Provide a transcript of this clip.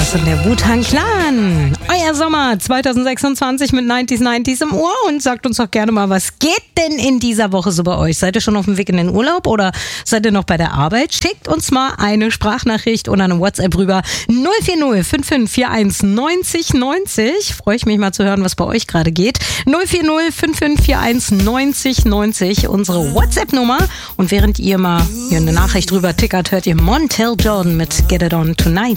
Das sind der Wu-Tang Clan. Euer Sommer 2026 mit 90s im Ohr und sagt uns doch gerne mal, was geht denn in dieser Woche so bei euch? Seid ihr schon auf dem Weg in den Urlaub oder seid ihr noch bei der Arbeit? Schickt uns mal eine Sprachnachricht oder eine WhatsApp rüber. 040 5541 90 90. Freue ich mich mal zu hören, was bei euch gerade geht. 040 5541 90 90. Unsere WhatsApp-Nummer. Und während ihr mal hier eine Nachricht rüber tickert, hört ihr Montel Jordan mit Get It On Tonight.